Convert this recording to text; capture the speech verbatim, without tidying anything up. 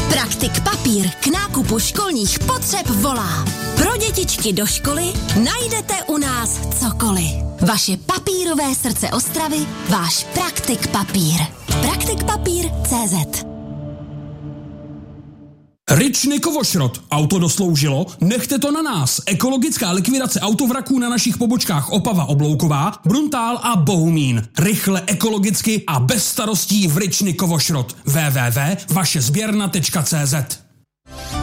Praktik Papír k nákupu školních potřeb volá. Pro dětičky do školy najdete u nás cokoliv. Vaše papírové srdce Ostravy, váš Praktik Papír. praktik papír tečka cé zet. Ryčny Kovošrot. Auto dosloužilo? Nechte to na nás. Ekologická likvidace autovraků na našich pobočkách Opava Oblouková, Bruntál a Bohumín. Rychle, ekologicky a bez starostí v Ryčny Kovošrot. w w w tečka vaše sběrna tečka cé zet.